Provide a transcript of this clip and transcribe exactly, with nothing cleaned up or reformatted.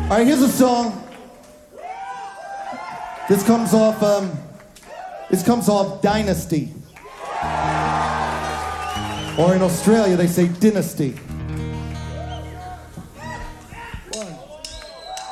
All right, here's a song. This comes off, um, this comes off Dynasty. Or in Australia, they say Dynasty.